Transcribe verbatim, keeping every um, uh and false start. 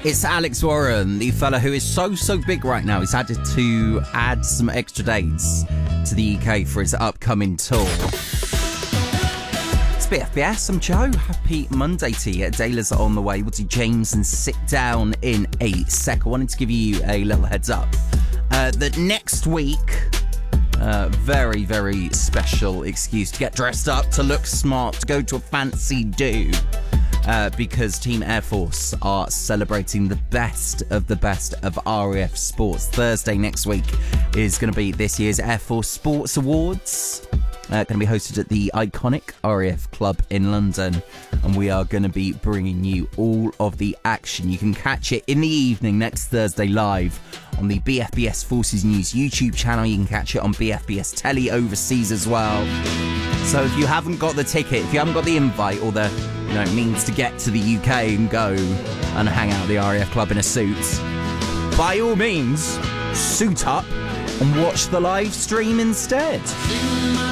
It's Alex Warren, the fella who is so, so big right now. He's had to add some extra dates to the U K for his upcoming tour. It's B F B S, I'm Joe. Happy Monday to you. Dayla's on the way. We'll do James and sit down in a sec. I wanted to give you a little heads up uh, that next week, uh, very, very special excuse to get dressed up, to look smart, to go to a fancy do. Uh, because Team Air Force are celebrating the best of the best of R A F Sports. Thursday next week is going to be this year's Air Force Sports Awards. Uh, going to be hosted at the iconic R A F Club in London. And we are going to be bringing you all of the action. You can catch it in the evening next Thursday live on the B F B S Forces News YouTube channel. You can catch it on B F B S Telly overseas as well. So if you haven't got the ticket, if you haven't got the invite or the you know means to get to the U K and go and hang out at the R A F Club in a suit, by all means, suit up and watch the live stream instead.